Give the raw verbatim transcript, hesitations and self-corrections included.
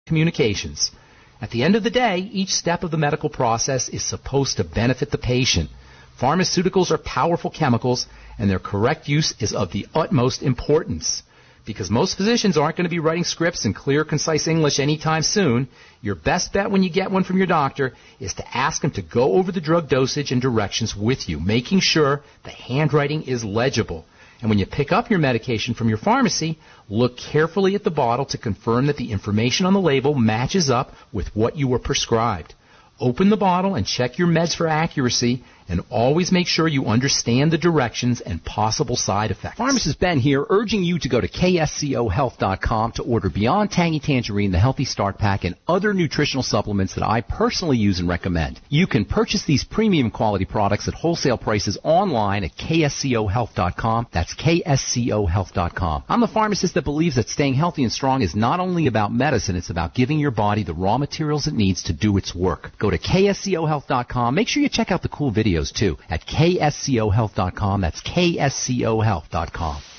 communications. At the end of the day, each step of the medical process is supposed to benefit the patient. Pharmaceuticals are powerful chemicals, and their correct use is of the utmost importance. Because most physicians aren't going to be writing scripts in clear, concise English anytime soon, your best bet when you get one from your doctor is to ask him to go over the drug dosage and directions with you, making sure the handwriting is legible. And when you pick up your medication from your pharmacy, look carefully at the bottle to confirm that the information on the label matches up with what you were prescribed. Open the bottle and check your meds for accuracy, and always make sure you understand the directions and possible side effects. Pharmacist Ben here, urging you to go to K S C O health dot com to order Beyond Tangy Tangerine, the Healthy Start Pack, and other nutritional supplements that I personally use and recommend. You can purchase these premium quality products at wholesale prices online at K S C O health dot com. That's K S C O health dot com. I'm the pharmacist that believes that staying healthy and strong is not only about medicine, it's about giving your body the raw materials it needs to do its work. Go to K S C O health dot com. Make sure you check out the cool videos too at K S C O health dot com. That's K S C O health dot com.